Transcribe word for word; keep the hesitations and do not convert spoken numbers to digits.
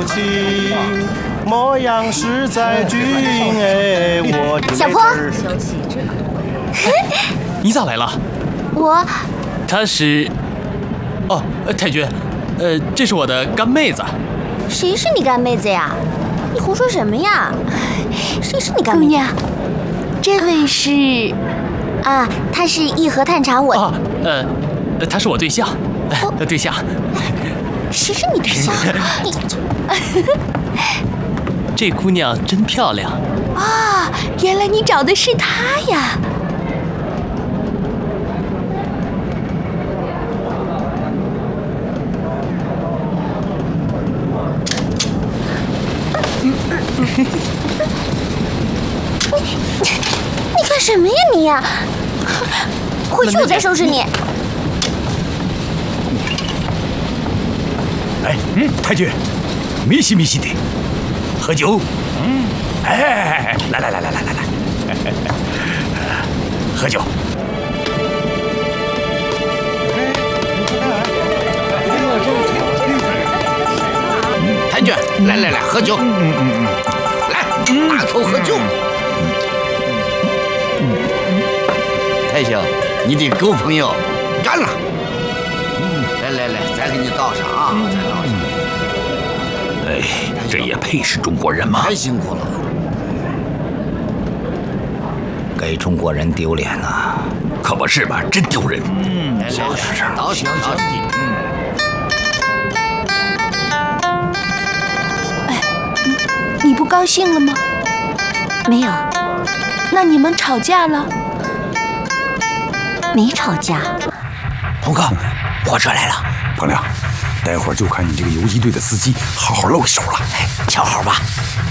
情，模样实在俊哎，我的小坡， 你咋来了？ 我， 她是，哦，太君，呃，这是我的干妹子。 谁是你干妹子呀？你胡说什么呀？谁是你干妹子？ 姑娘，这位是， 啊，他是义和探长我。 啊，呃，他是我对象，哦、对象。 谁是你对象？你。 这姑娘真漂亮啊！原来你找的是她呀。 你你干什么呀你呀？回去我再收拾你。 哎，嗯，太君，密西密西的，喝酒。嗯，哎，来来来来来来来，喝酒。 太君，来来来，喝酒。嗯嗯嗯，来，大口喝酒。太兄，你的狗朋友干了。来来来，再给你倒上啊，再倒上。 哎，这也配是中国人吗？ 太辛苦了， 给中国人丢脸呐！可不是嘛，真丢人。 嗯，来来来，倒上倒上。 哎，你不高兴了吗？ 没有。 那你们吵架了？ 没吵架。 红哥，火车来了。彭亮，待会儿就看你这个游击队的司机好好露手了。哎，瞧好吧。